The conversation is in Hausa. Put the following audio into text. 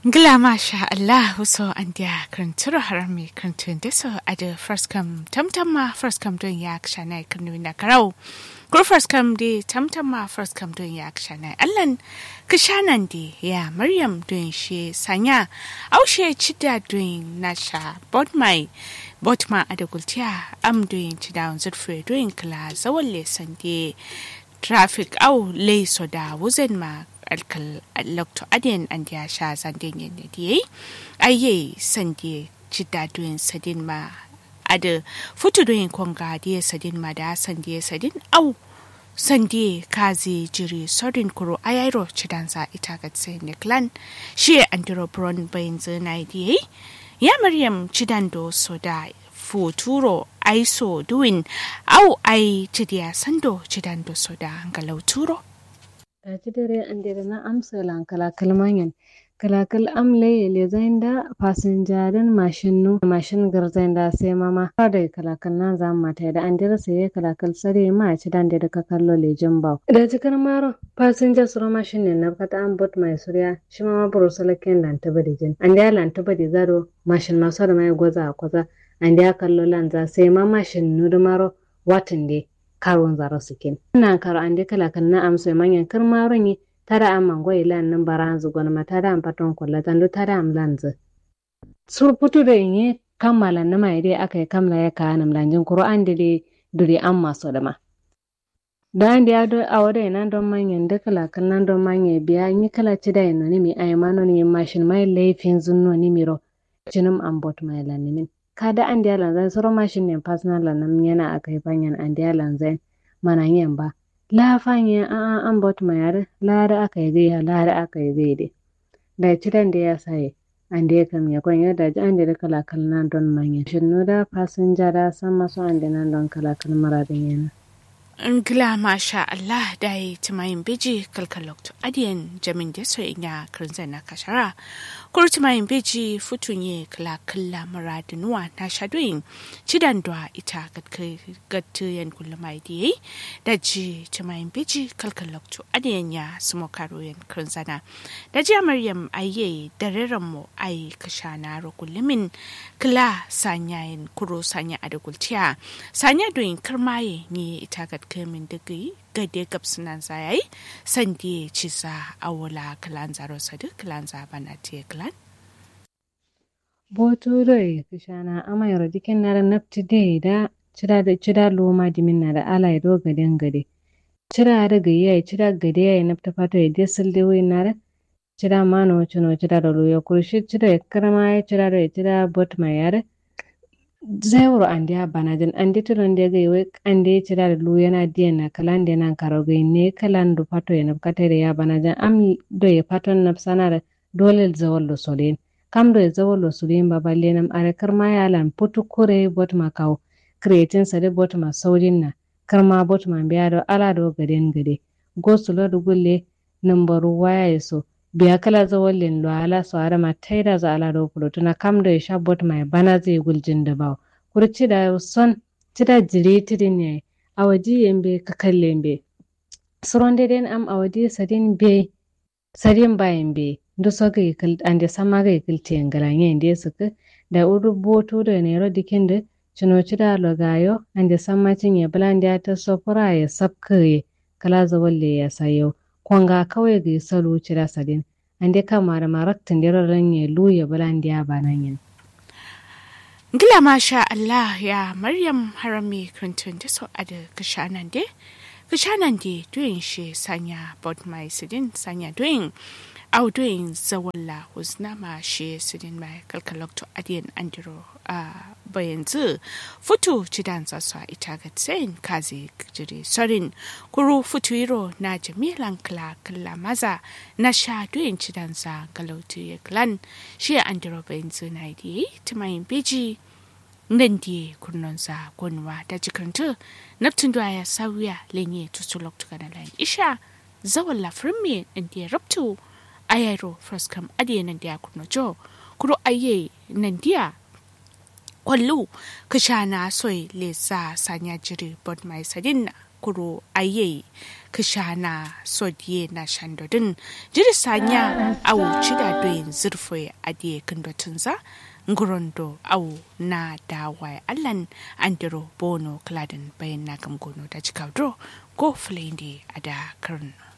Gila masha Allah so an dia krantura harami krantun deso ada first come tamtama first come doing yak shana kanu na karau kur first come di tamtama first come doing yak shana allan kishanan di ya Maryam doing she sanya au she chida doing nasha botma ada gultia am doing chida zutfre doing class awalle sande traffic au lay soda wuzen ma alkal lokto adin and ya sha sandin yende di aye sande chida doing sadin ma ada futu doing konga di sadin ma da sande sadin au sande kazi jiri sodin kuro ayairo chidansa itagat sai ne clan shi andro bron bain zai di ya Maryam chidando soda futuro aiso doing au ai chidia sando chidando soda ngalau turo ta dare an dare na amsa lankala kalmanyan kalakal amle le zainda fasinjarin mashin garzainda sai mama da kalakal nan za mata da an dare sai kalakal sare ma ci dan da ka kallo le jamba da cikar maro fasinja sura mashin ne na fata an bot mai surya shi mama buru salaken lan tabadi jin an da lan tabadi zaro mashin maso da mai goza kwaza an da kallo lan za sai mama mashin nudu maro watan de karwan zaro sikin nan karo an da kalakal na amsa manyan karmaron yi tada amman goyi lan nan baranzu gona ma tada am paton kolla tando tada am lanzu sur putu da yin kammala na mai dai akai kamla ya ka nam lanjin qur'an da dai duri amma so da ma dan da do awade nan don manyan da kala nan don manye biya ni kala ci da yin ni mi ay mano ni mashin mai laifin zunno ni miro cinum am bot mai lan min kada an da lan zan soro mashin ne personal lan yana akai fanyan an da lan zan mana yin ba la fanya an bot mayar lara aka yi gaya lara aka yi gaya dai da cidan da ya saye an da ya kam ya kwanya da ji an da kalakal nan don manya shinnu da fasinja da san masu an da nan don kalakal maradin yana Ngila masha Allah dai timayin beji kalkalokto adiyan jamin da so inya krinza na kashara kur timayin beji futunye kala kala maradinuwa na shadoyin cidan dwa ita gattu yan kullumai di da ji timayin beji kalkalokto adiyan ya sumo karo yan krinza na da ji Maryam aye dareran mu ai kashana ro kullumin kala sanya yan kuro sanya adagultiya sanya doyin karmaye ni ita kamin digi gade gabsunan zayai sandi cisa awula kalan zaro sadu kalan zabana te kalan boto dai kishana amayar dikin na nafti dai da cira loma dimin na da ala do gaden gade cira da gayi cira gade yayi nafta fato ya desul de wai na cira mano chuno cira da loyo kurshi cira karama ya cira bot mayar zauro andi ha banajin andi tulon de gai andi cira da lu yana diyan na kalan de nan karo gai ne kalan du pato yana katere ya banajin am do ya paton na sana da dole zawol lo solen kam do zawol lo solen ba balle nam are karma ya lan putu kure bot ma kaw creating sa de bot ma saudin na karma bot ma biya do ala do gaden gade go sulo do gulle number waya so biya kala zawallin lo ala so ara ma taida za ala do pulo tuna kam do sha bot mai bana zai guljin da bawo kurci da son tida jire tidin ne awaji yembe ka kallen be suron den am awaji sadin be sadin bayan be ndo so ga kal ande sama ga kilti ngalanye inde suka da udu boto da ne ro dikin da cino cida lo gayo ande sama cinye blande ta sofura ya sabke kala zawalle ya sayo kwanga kawai ga salo cira sadin ande kama da maraktin da ranye luya balandiya bananyen Gila masha Allah ya Maryam harami krantun da so ada kashanan de doing shi sanya bot mai sidin sanya doing au doing zawalla husna ma shi sidin mai kalkalokto adiyan andiro bayan zu futu cidan zaswa ita ga tsayin kazi jiri sorin kuru futu iro na jamilan kala maza na sha doing cidan za galautu ya klan shi andiro bayan zu na yi timayin beji nan die kurnonsa gonwa da jikantu naptun da ya sawiya lenye tutulok tukana lan isha zawan la firme ndi raptu ayaro first come adiye nan dia kurno jo kuro aye nan dia kwallu kashana soy lesa sanya jiri bod mai sadinna kuro aye kishana sodiye na shandodin jiri sanya au chida doyin zurfe adiye kindotunza ngurondo au na dawai allan andiro bono kladin bayan na gamgono da cikawdo go flindi ada karno